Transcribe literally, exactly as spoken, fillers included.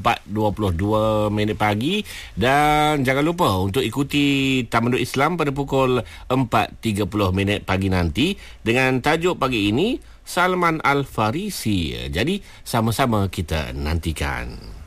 empat dua puluh dua minit pagi, dan jangan lupa untuk ikuti Tamadun Islam pada pukul empat tiga puluh minit pagi nanti dengan tajuk pagi ini Salman Al Farisi. Jadi sama-sama kita nantikan.